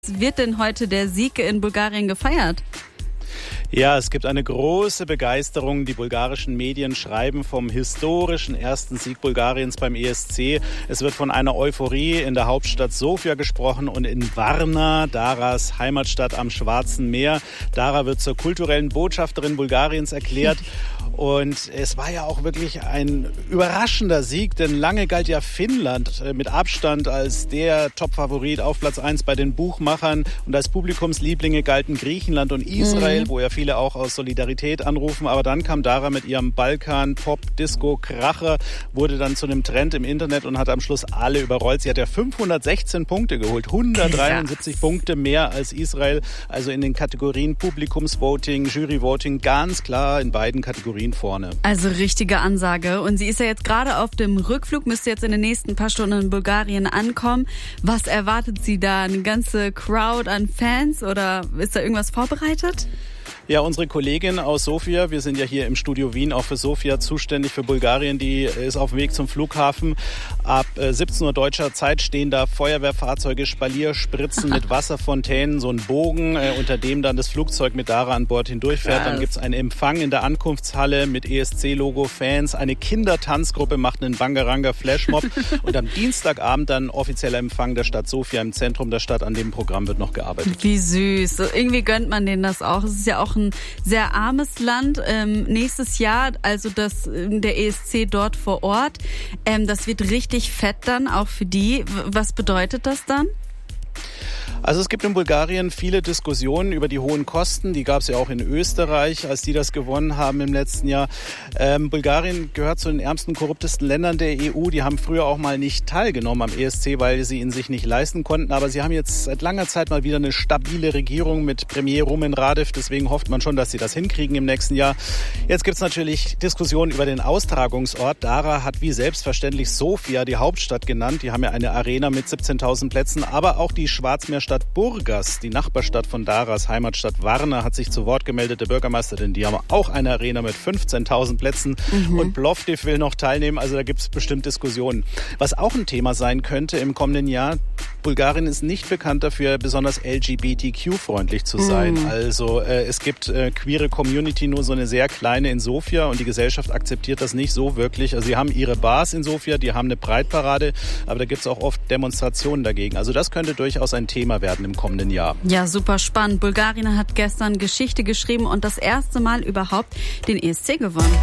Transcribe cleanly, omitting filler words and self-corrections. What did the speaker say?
wird denn heute der Sieg in Bulgarien gefeiert? Ja, es gibt eine große Begeisterung. Die bulgarischen Medien schreiben vom historischen ersten Sieg Bulgariens beim ESC. Es wird von einer Euphorie in der Hauptstadt Sofia gesprochen und in Varna, Daras Heimatstadt am Schwarzen Meer. Dara wird zur kulturellen Botschafterin Bulgariens erklärt. Und es war ja auch wirklich ein überraschender Sieg, denn lange galt ja Finnland mit Abstand als der Top-Favorit auf Platz 1 bei den Buchmachern. Und als Publikumslieblinge galten Griechenland und Israel, wo ja viele auch aus Solidarität anrufen. Aber dann kam Dara mit ihrem Balkan-Pop-Disco-Kracher, wurde dann zu einem Trend im Internet und hat am Schluss alle überrollt. Sie hat ja 516 Punkte geholt, 173 Punkte mehr als Israel. Also in den Kategorien Publikumsvoting, Juryvoting ganz klar in beiden Kategorien vorne. Also richtige Ansage. Und sie ist ja jetzt gerade auf dem Rückflug, müsste jetzt in den nächsten paar Stunden in Bulgarien ankommen. Was erwartet sie da? Eine ganze Crowd an Fans oder ist da irgendwas vorbereitet? Ja, unsere Kollegin aus Sofia, wir sind ja hier im Studio Wien auch für Sofia zuständig für Bulgarien, die ist auf dem Weg zum Flughafen. Ab 17 Uhr deutscher Zeit stehen da Feuerwehrfahrzeuge, Spalierspritzen mit Wasserfontänen, so ein Bogen, unter dem dann das Flugzeug mit Dara an Bord hindurchfährt. Dann gibt's einen Empfang in der Ankunftshalle mit ESC-Logo, Fans. Eine Kindertanzgruppe macht einen Bangaranga-Flashmob und am Dienstagabend dann offizieller Empfang der Stadt Sofia im Zentrum der Stadt. An dem Programm wird noch gearbeitet. Wie süß. Irgendwie gönnt man denen das auch. Es ist ja auch ein sehr armes Land. Nächstes Jahr, also der ESC dort vor Ort, das wird richtig fett dann, auch für die. Was bedeutet das dann? Also es gibt in Bulgarien viele Diskussionen über die hohen Kosten. Die gab es ja auch in Österreich, als die das gewonnen haben im letzten Jahr. Bulgarien gehört zu den ärmsten, korruptesten Ländern der EU. Die haben früher auch mal nicht teilgenommen am ESC, weil sie ihn sich nicht leisten konnten. Aber sie haben jetzt seit langer Zeit mal wieder eine stabile Regierung mit Premier Rumen Radev. Deswegen hofft man schon, dass sie das hinkriegen im nächsten Jahr. Jetzt gibt es natürlich Diskussionen über den Austragungsort. Dara hat wie selbstverständlich Sofia, die Hauptstadt, genannt. Die haben ja eine Arena mit 17.000 Plätzen. Aber auch die Schwarzmeerstadt Burgas, die Nachbarstadt von Daras Heimatstadt Varna, hat sich zu Wort gemeldet. Der Bürgermeister, denn die haben auch eine Arena mit 15.000 Plätzen. Und Plovdiv will noch teilnehmen. Also da gibt es bestimmt Diskussionen. Was auch ein Thema sein könnte im kommenden Jahr, Bulgarien ist nicht bekannt dafür, besonders LGBTQ-freundlich zu sein. Also es gibt queere Community, nur so eine sehr kleine in Sofia und die Gesellschaft akzeptiert das nicht so wirklich. Also sie haben ihre Bars in Sofia, die haben eine Breitparade, aber da gibt es auch oft Demonstrationen dagegen. Also das könnte durchaus ein Thema werden im kommenden Jahr. Ja, super spannend. Bulgarien hat gestern Geschichte geschrieben und das erste Mal überhaupt den ESC gewonnen.